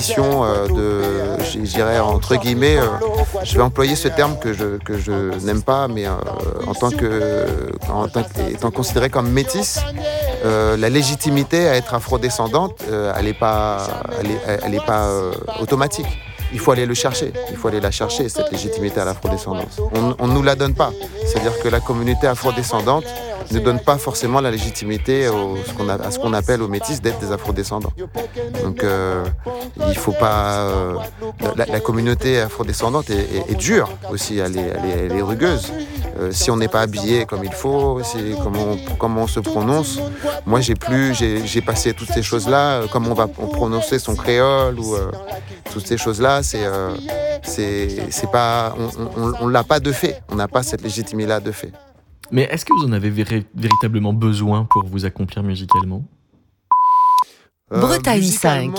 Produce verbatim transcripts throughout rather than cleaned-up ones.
Euh, de, je dirais entre guillemets, euh, je vais employer ce terme que je, que je n'aime pas, mais euh, en tant que, en tant qu'étant considérée comme métisse, euh, la légitimité à être afrodescendante, euh, elle n'est pas, elle est, elle est pas euh, automatique. Il faut aller le chercher, il faut aller la chercher, cette légitimité à l'afrodescendance. On ne nous la donne pas, c'est-à-dire que la communauté afrodescendante ne donne pas forcément la légitimité au, ce qu'on a, à ce qu'on appelle aux métis d'être des afrodescendants. Donc euh, il faut pas... Euh, la, la communauté afrodescendante est, est, est dure aussi, elle est, elle est, elle est rugueuse. Euh, si on n'est pas habillé comme il faut, si, comment, on, comment on se prononce. Moi j'ai plus, j'ai, j'ai passé toutes ces choses-là, euh, comment on va prononcer son créole ou euh, toutes ces choses-là, c'est, euh, c'est, c'est pas, on ne l'a pas de fait, on n'a pas cette légitimité-là de fait. Mais est-ce que vous en avez vé- véritablement besoin pour vous accomplir musicalement ? euh, Bretagne cinq.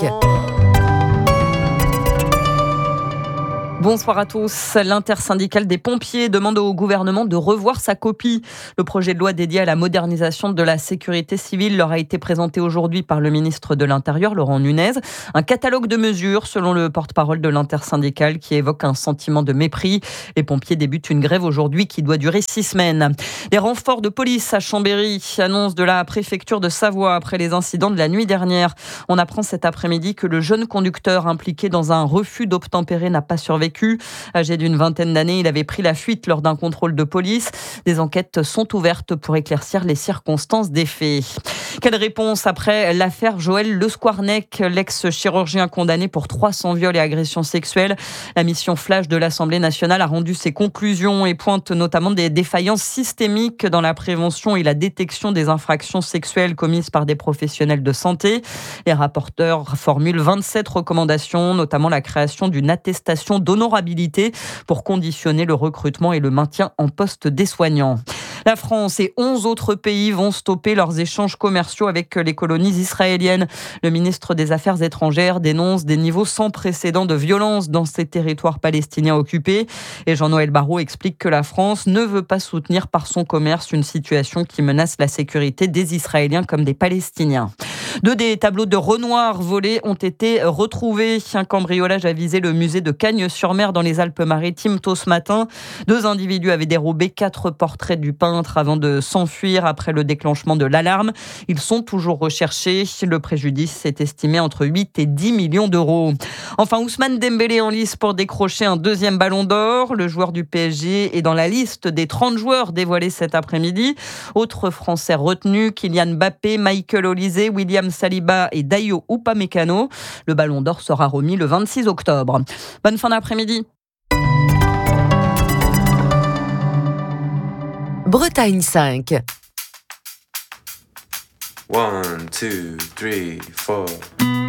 Bonsoir à tous. L'intersyndicale des pompiers demande au gouvernement de revoir sa copie. Le projet de loi dédié à la modernisation de la sécurité civile leur a été présenté aujourd'hui par le ministre de l'Intérieur, Laurent Nunez. Un catalogue de mesures, selon le porte-parole de l'intersyndicale, qui évoque un sentiment de mépris. Les pompiers débutent une grève aujourd'hui qui doit durer six semaines. Les renforts de police à Chambéry, annonce de la préfecture de Savoie après les incidents de la nuit dernière. On apprend cet après-midi que le jeune conducteur impliqué dans un refus d'obtempérer n'a pas survécu. Âgé d'une vingtaine d'années, il avait pris la fuite lors d'un contrôle de police. Des enquêtes sont ouvertes pour éclaircir les circonstances des faits. Quelle réponse après l'affaire Joël Le Squarnec, l'ex-chirurgien condamné pour trois cents viols et agressions sexuelles. La mission flash de l'Assemblée nationale a rendu ses conclusions et pointe notamment des défaillances systémiques dans la prévention et la détection des infractions sexuelles commises par des professionnels de santé. Les rapporteurs formulent vingt-sept recommandations, notamment la création d'une attestation d'honorabilité pour conditionner le recrutement et le maintien en poste des soignants. La France et onze autres pays vont stopper leurs échanges commerciaux avec les colonies israéliennes. Le ministre des Affaires étrangères dénonce des niveaux sans précédent de violence dans ces territoires palestiniens occupés. Et Jean-Noël Barrot explique que la France ne veut pas soutenir par son commerce une situation qui menace la sécurité des Israéliens comme des Palestiniens. Deux des tableaux de Renoir volés ont été retrouvés. Un cambriolage a visé le musée de Cagnes-sur-Mer dans les Alpes-Maritimes tôt ce matin. Deux individus avaient dérobé quatre portraits du peintre avant de s'enfuir après le déclenchement de l'alarme. Ils sont toujours recherchés. Le préjudice est estimé entre huit et dix millions d'euros. Enfin, Ousmane Dembélé en lice pour décrocher un deuxième ballon d'or. Le joueur du P S G est dans la liste des trente joueurs dévoilés cet après-midi. Autres Français retenus, Kylian Mbappé, Michael Olise, William Saliba et Dayo Upamecano. Le ballon d'or sera remis le vingt-six octobre. Bonne fin d'après-midi. Bretagne cinq. One, two, three, four.